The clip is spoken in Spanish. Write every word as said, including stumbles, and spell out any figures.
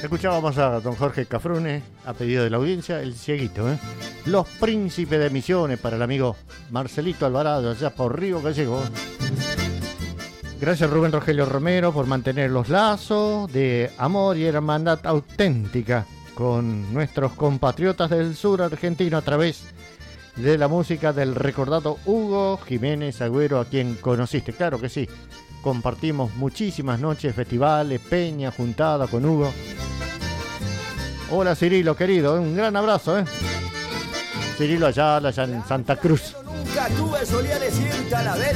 Escuchábamos a don Jorge Cafrune, a pedido de la audiencia, el cieguito, ¿eh? Los Príncipes de Misiones para el amigo Marcelito Alvarado, allá por Río Gallego. Gracias Rubén Rogelio Romero por mantener los lazos de amor y hermandad auténtica con nuestros compatriotas del sur argentino a través de la música del recordado Hugo Jiménez Agüero, a quien conociste. Claro que sí, compartimos muchísimas noches, festivales, peñas, juntadas con Hugo. Hola Cirilo, querido, un gran abrazo, ¿eh? Cirilo allá, allá en Santa Cruz. Nunca tuve, solía decir Talavera.